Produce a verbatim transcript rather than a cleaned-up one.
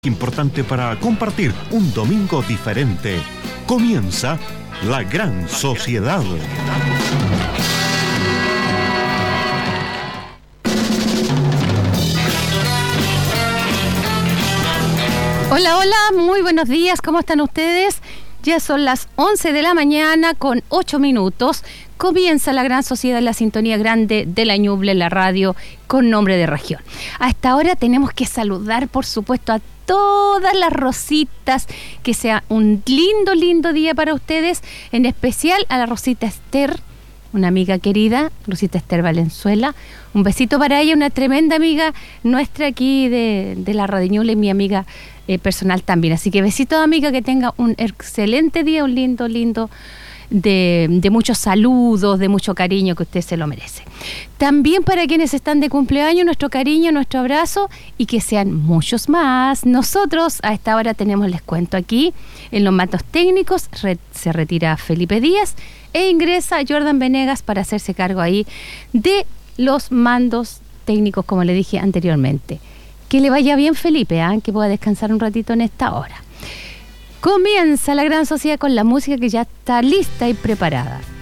Importante para compartir un domingo diferente. Comienza La Gran Sociedad. Hola, hola, muy buenos días, ¿cómo están ustedes? Ya son las once de la mañana con ocho minutos. Comienza La Gran Sociedad, la sintonía grande de la Ñuble, la radio con nombre de región. A esta hora tenemos que saludar, por supuesto, a todas las Rositas, que sea un lindo, lindo día para ustedes, en especial a la Rosita Esther, una amiga querida, Rosita Esther Valenzuela. Un besito para ella, una tremenda amiga nuestra aquí de, de la Radio Ñuble, mi amiga eh, personal también. Así que besito, amiga, que tenga un excelente día, un lindo, lindo De, de muchos saludos, de mucho cariño, que usted se lo merece. También para quienes están de cumpleaños, nuestro cariño, nuestro abrazo, y que sean muchos más. Nosotros a esta hora tenemos, les cuento aquí, en los mandos técnicos re, se retira Felipe Díaz e ingresa Jordan Venegas para hacerse cargo ahí de los mandos técnicos, como le dije anteriormente. Que le vaya bien, Felipe, ¿eh? Que pueda descansar un ratito en esta hora. Comienza La Gran Sociedad con la música que ya está lista y preparada.